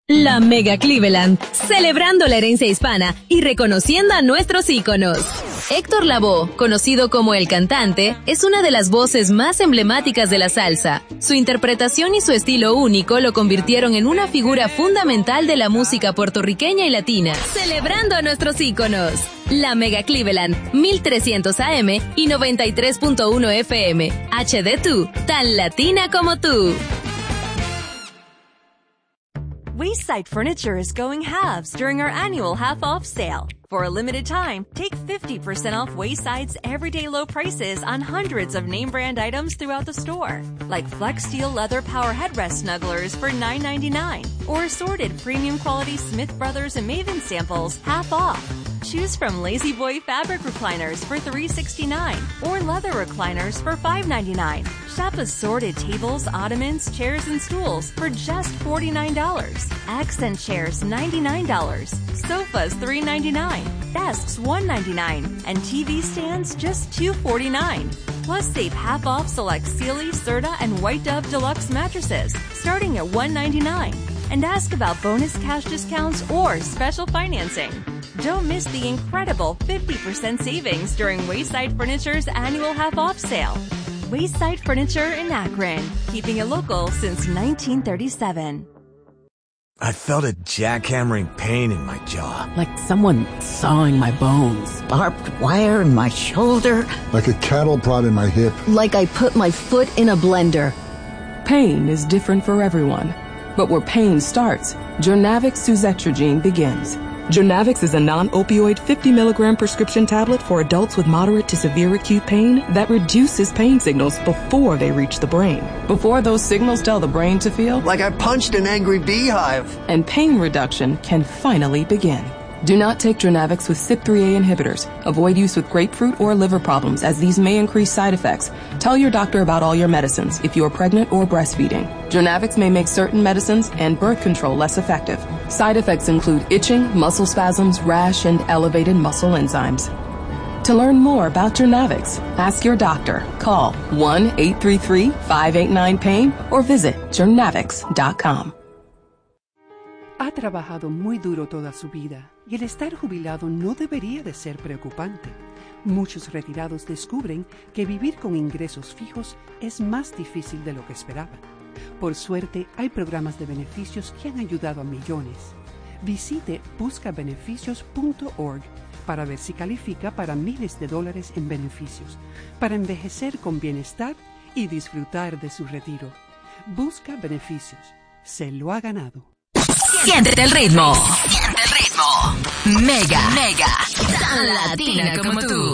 La Mega Cleveland, celebrando la herencia hispana y reconociendo a nuestros íconos. Héctor Lavoe, conocido como El Cantante, es una de las voces más emblemáticas de la salsa. Su interpretación y su estilo único lo convirtieron en una figura fundamental de la música puertorriqueña y latina. Celebrando a nuestros íconos. La Mega Cleveland, 1300 AM y 93.1 FM. HD2, tan latina como tú. Wayside Furniture is going halves during our annual half-off sale. For a limited time, take 50% off Wayside's everyday low prices on hundreds of name-brand items throughout the store. Like Flex Steel Leather Power Headrest Snugglers for $9.99. Or assorted premium quality Smith Brothers and Maven samples half off. Choose from Lazy Boy fabric recliners for $3.69 or leather recliners for $5.99. Shop assorted tables, ottomans, chairs, and stools for just $49. Accent chairs $99. Sofas $3.99. Desks $1.99. And TV stands just $2.49. Plus save half off select Sealy, Serta, and White Dove Deluxe mattresses starting at $1.99. And ask about bonus cash discounts or special financing. Don't miss the incredible 50% savings during Wayside Furniture's annual half-off sale. Wayside Furniture in Akron, keeping it local since 1937. I felt a jackhammering pain in my jaw. Like someone sawing my bones. Barbed wire in my shoulder. Like a cattle prod in my hip. Like I put my foot in a blender. Pain is different for everyone. But where pain starts, Journavx Suzetrigine begins. Journavx is a non-opioid 50-milligram prescription tablet for adults with moderate to severe acute pain that reduces pain signals before they reach the brain. Before those signals tell the brain to feel like I punched an angry beehive. And pain reduction can finally begin. Do not take Journavx with CYP3A inhibitors. Avoid use with grapefruit or liver problems as these may increase side effects. Tell your doctor about all your medicines if you are pregnant or breastfeeding. Journavx may make certain medicines and birth control less effective. Side effects include itching, muscle spasms, rash, and elevated muscle enzymes. To learn more about Journavx, ask your doctor. Call 1-833-589-PAIN or visit journavx.com. Ha trabajado muy duro toda su vida y el estar jubilado no debería de ser preocupante. Muchos retirados descubren que vivir con ingresos fijos es más difícil de lo que esperaban. Por suerte, hay programas de beneficios que han ayudado a millones. Visite buscabeneficios.org para ver si califica para miles de dólares en beneficios, para envejecer con bienestar y disfrutar de su retiro. Busca Beneficios. Se lo ha ganado. Siente el ritmo. Siente el ritmo. Mega. Tan latina como tú.